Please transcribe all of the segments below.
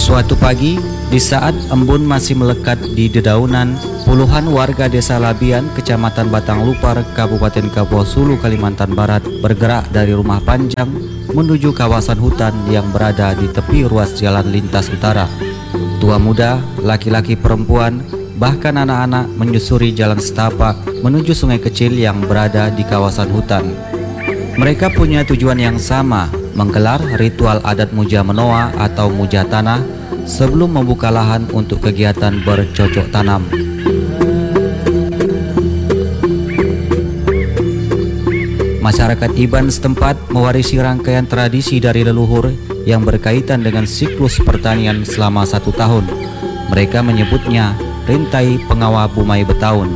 Suatu pagi, di saat embun masih melekat di dedaunan, puluhan warga desa Labian, Kecamatan Batang Lupar, Kabupaten Kapuas Hulu, Kalimantan Barat bergerak dari Rumah Panjang menuju kawasan hutan yang berada di tepi ruas jalan lintas utara. Tua muda, laki-laki perempuan, bahkan anak-anak menyusuri jalan setapak menuju sungai kecil yang berada di kawasan hutan. Mereka punya tujuan yang sama, menggelar ritual adat muja menoa atau muja tanah sebelum membuka lahan untuk kegiatan bercocok tanam. Masyarakat Iban setempat mewarisi rangkaian tradisi dari leluhur yang berkaitan dengan siklus pertanian selama 1 tahun. Mereka menyebutnya Rintai Pengawa Bumai Betaun.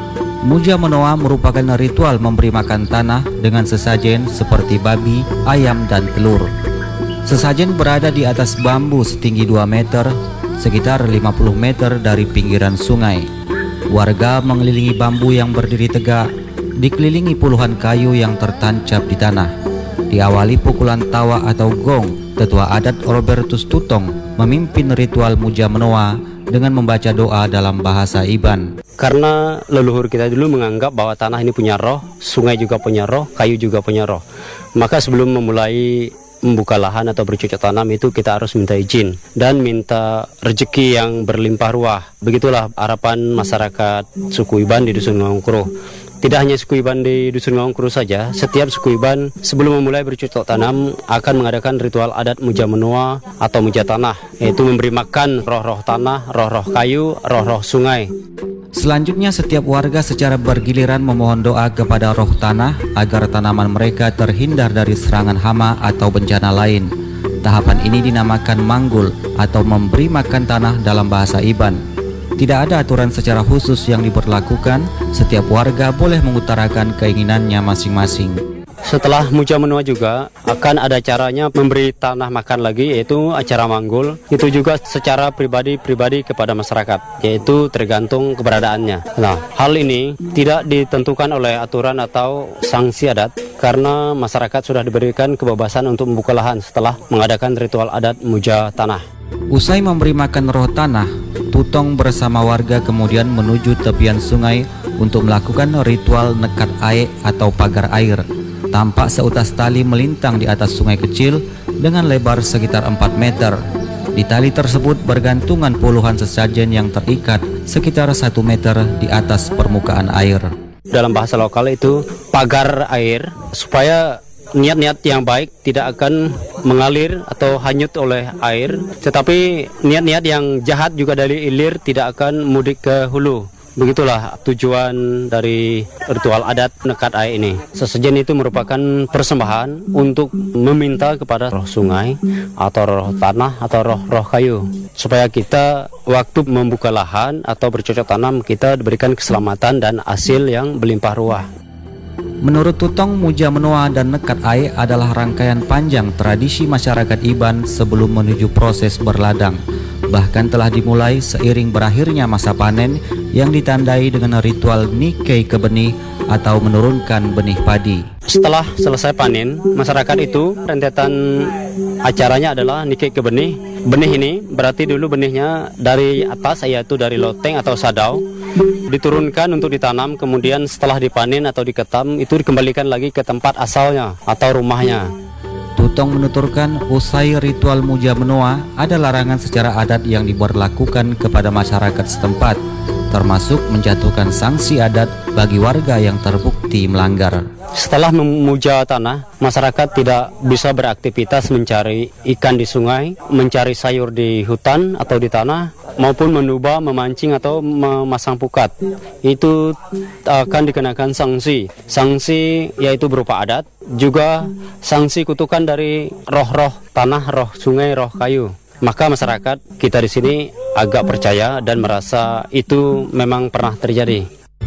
Muja menoa merupakan ritual memberi makan tanah dengan sesajen seperti babi, ayam, dan telur. Sesajen berada di atas bambu setinggi 2 meter, sekitar 50 meter dari pinggiran sungai. Warga mengelilingi bambu yang berdiri tegak, dikelilingi puluhan kayu yang tertancap di tanah. Diawali pukulan tawa atau gong, tetua adat Robertus Tutong memimpin ritual muja menoa dengan membaca doa dalam bahasa Iban. Karena leluhur kita dulu menganggap bahwa tanah ini punya roh, sungai juga punya roh, kayu juga punya roh. Maka sebelum memulai membuka lahan atau bercocok tanam itu kita harus minta izin dan minta rezeki yang berlimpah ruah. Begitulah harapan masyarakat suku Iban di Dusun Ngongkruh. Tidak hanya suku Iban di Dusun Ngongkruh saja, setiap suku Iban sebelum memulai bercocok tanam akan mengadakan ritual adat muja menoa atau muja tanah, yaitu memberi makan roh-roh tanah, roh-roh kayu, roh-roh sungai. Selanjutnya setiap warga secara bergiliran memohon doa kepada roh tanah agar tanaman mereka terhindar dari serangan hama atau bencana lain. Tahapan ini dinamakan manggul atau memberi makan tanah dalam bahasa Iban. Tidak ada aturan secara khusus yang diberlakukan, setiap warga boleh mengutarakan keinginannya masing-masing. Setelah muja menoa juga akan ada caranya memberi tanah makan lagi, yaitu acara manggul. Itu juga secara pribadi kepada masyarakat, yaitu tergantung keberadaannya. Nah, hal ini tidak ditentukan oleh aturan atau sanksi adat karena masyarakat sudah diberikan kebebasan untuk membuka lahan setelah mengadakan ritual adat muja tanah. Usai memberi makan roh tanah, Tutong bersama warga kemudian menuju tepian sungai untuk melakukan ritual nekat aek atau pagar air. Tampak seutas tali melintang di atas sungai kecil dengan lebar sekitar 4 meter. Di tali tersebut bergantungan puluhan sesajen yang terikat sekitar 1 meter di atas permukaan air. Dalam bahasa lokal itu pagar air, supaya niat-niat yang baik tidak akan mengalir atau hanyut oleh air, tetapi niat-niat yang jahat juga dari ilir tidak akan mudik ke hulu. Begitulah tujuan dari ritual adat nekat air ini. Sesajen itu merupakan persembahan untuk meminta kepada roh sungai atau roh tanah atau roh kayu, supaya kita waktu membuka lahan atau bercocok tanam kita diberikan keselamatan dan hasil yang berlimpah ruah. Menurut Tutong, muja menoa dan nekat air adalah rangkaian panjang tradisi masyarakat Iban sebelum menuju proses berladang. Bahkan telah dimulai seiring berakhirnya masa panen yang ditandai dengan ritual nikei ke benih atau menurunkan benih padi. Setelah selesai panen, masyarakat itu rentetan acaranya adalah nikei ke benih. Benih ini berarti dulu benihnya dari atas, yaitu dari loteng atau sadau, diturunkan untuk ditanam, kemudian setelah dipanen atau diketam itu dikembalikan lagi ke tempat asalnya atau rumahnya. Tutong menuturkan usai ritual muja menoa ada larangan secara adat yang diberlakukan kepada masyarakat setempat, termasuk menjatuhkan sanksi adat bagi warga yang terbukti melanggar. Setelah memuja tanah, masyarakat tidak bisa beraktivitas mencari ikan di sungai, mencari sayur di hutan atau di tanah, maupun menubah, memancing atau memasang pukat. Itu akan dikenakan sanksi. Sanksi yaitu berupa adat, juga sanksi kutukan dari roh-roh tanah, roh sungai, roh kayu. Maka masyarakat kita di sini agak percaya dan merasa itu memang pernah terjadi.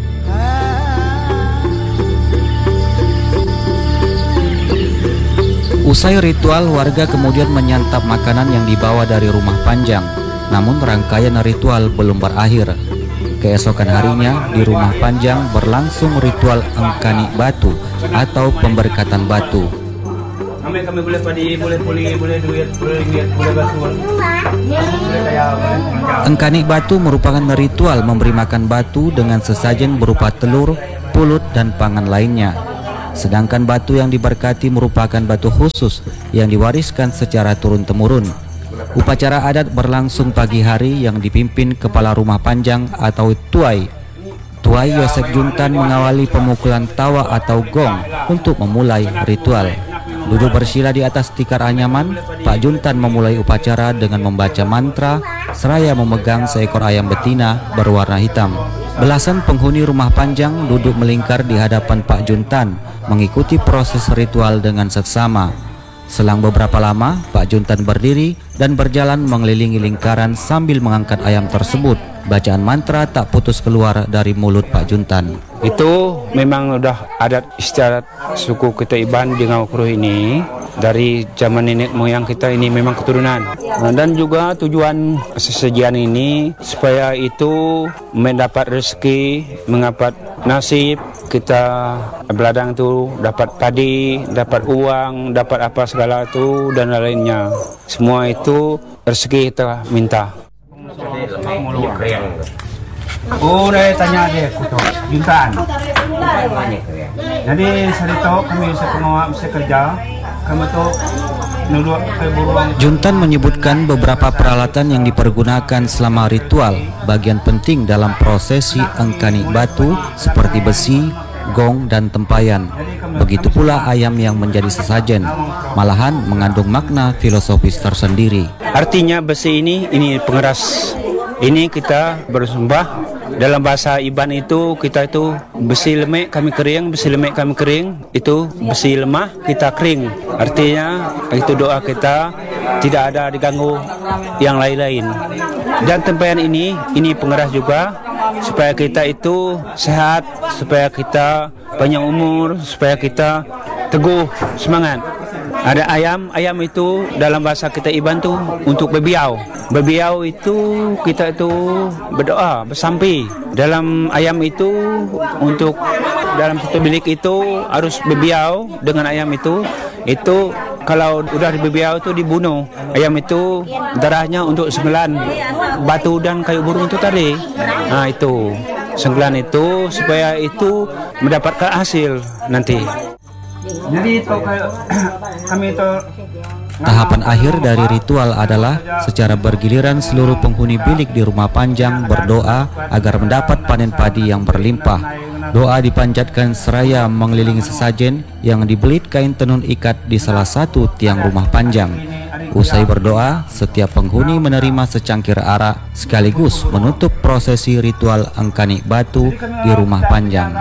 Usai ritual, warga kemudian menyantap makanan yang dibawa dari Rumah Panjang. Namun rangkaian ritual belum berakhir. Keesokan harinya di Rumah Panjang berlangsung ritual engkani batu atau pemberkatan batu. Kami boleh padi, boleh puli, boleh duit, boleh ringgit, boleh batu. Boleh kaya, boleh. Engkani batu merupakan ritual memberi makan batu dengan sesajen berupa telur, pulut, dan pangan lainnya. Sedangkan batu yang diberkati merupakan batu khusus yang diwariskan secara turun-temurun. Upacara adat berlangsung pagi hari yang dipimpin Kepala Rumah Panjang atau Tuai. Tuai Yosef Juntan mengawali pemukulan tawa atau gong untuk memulai ritual. Duduk bersila di atas tikar anyaman, Pak Juntan memulai upacara dengan membaca mantra seraya memegang seekor ayam betina berwarna hitam. Belasan penghuni Rumah Panjang duduk melingkar di hadapan Pak Juntan mengikuti proses ritual dengan seksama. Selang beberapa lama, Pak Juntan berdiri dan berjalan mengelilingi lingkaran sambil mengangkat ayam tersebut. Bacaan mantra tak putus keluar dari mulut Pak Juntan. Itu memang udah adat istiadat suku kita Iban di Ngawakruh ini. Dari zaman nenek moyang kita ini memang keturunan. Dan juga tujuan sesajian ini supaya itu mendapat rezeki, mendapat nasib, kita beladang itu dapat padi, dapat uang, dapat apa segala itu dan lainnya. Semua itu rezeki kita minta. Oh, saya tanya deh, kuto Juntan. Jadi sarito kami bisa pengawas bisa kerja, kami tuh nuduk ke buruang. Juntan menyebutkan beberapa peralatan yang dipergunakan selama ritual. Bagian penting dalam prosesi engkani batu seperti besi, gong, dan tempayan. Begitu pula ayam yang menjadi sesajen, malahan mengandung makna filosofis tersendiri. Artinya besi ini pengeras. Ini kita bersembah. Dalam bahasa Iban itu kita itu besi lemek kami kering, besi lemek kami kering, itu besi lemah kita kering. Artinya itu doa kita tidak ada diganggu yang lain-lain. Dan tempayan ini pengeras juga supaya kita itu sehat, supaya kita panjang umur, supaya kita teguh semangat. Ada ayam itu dalam bahasa kita Iban tuh untuk bebiau. Bebiau itu kita itu berdoa, bersampi. Dalam ayam itu untuk dalam satu bilik itu harus bebiau dengan ayam itu kalau udah bebiau itu dibunuh. Ayam itu darahnya untuk senggelan batu dan kayu burung itu tadi. Nah itu senggelan itu supaya itu mendapatkan hasil nanti. Jadi itu kami itu Tahapan akhir dari ritual adalah secara bergiliran seluruh penghuni bilik di Rumah Panjang berdoa agar mendapat panen padi yang berlimpah. Doa dipanjatkan seraya mengelilingi sesajen yang dibelit kain tenun ikat di salah satu tiang Rumah Panjang. Usai berdoa, setiap penghuni menerima secangkir arak sekaligus menutup prosesi ritual engkani batu di Rumah Panjang.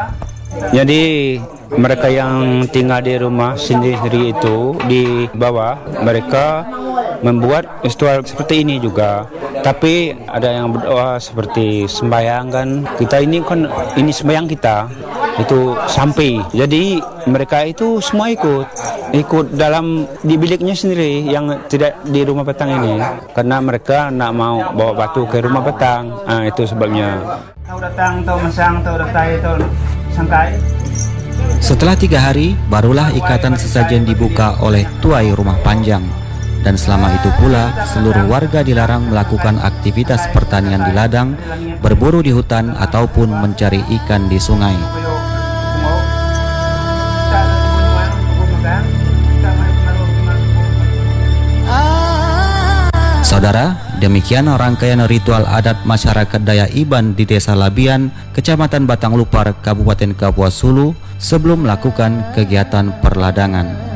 Jadi mereka yang tinggal di rumah sendiri-sendiri itu di bawah, mereka membuat ritual seperti ini juga. Tapi ada yang berdoa seperti sembahyang kan. Kita ini kan ini sembahyang kita itu sampai. Jadi mereka itu semua ikut dalam di biliknya sendiri yang tidak di rumah petang ini. Karena mereka nak mau bawa batu ke rumah petang. Nah, itu sebabnya. tahu datang, tahu mesang, tahu datang, tahu santai. Setelah 3 hari, barulah ikatan sesajen dibuka oleh Tuai Rumah Panjang. Dan selama itu pula, seluruh warga dilarang melakukan aktivitas pertanian di ladang, berburu di hutan, ataupun mencari ikan di sungai. Saudara, demikian rangkaian ritual adat masyarakat Dayak Iban di Desa Labian, Kecamatan Batang Lupar, Kabupaten Kapuas Hulu, sebelum melakukan kegiatan perladangan.